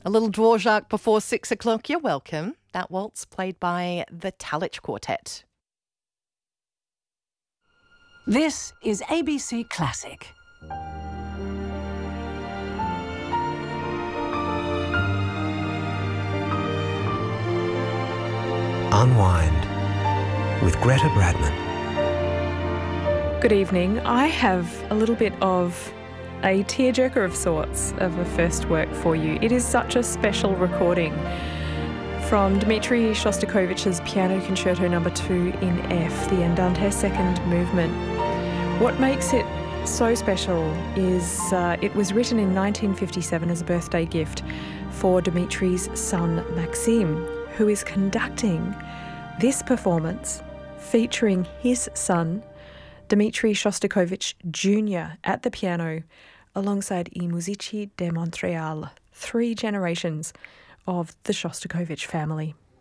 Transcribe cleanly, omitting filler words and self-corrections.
A little Dvorak before 6 o'clock. You're welcome. That waltz played by the Talich Quartet. This is ABC Classic. Unwind with Greta Bradman. Good evening. I have a little bit of a tearjerker of sorts of a first work for you. It is such a special recording from Dmitri Shostakovich's Piano Concerto No. 2 in F, the Andante second movement. What makes it so special is it was written in 1957 as a birthday gift for Dmitri's son Maxim, who is conducting this performance featuring his son Dmitri Shostakovich Jr. at the piano alongside I Musici de Montréal, 3 generations of the Shostakovich family.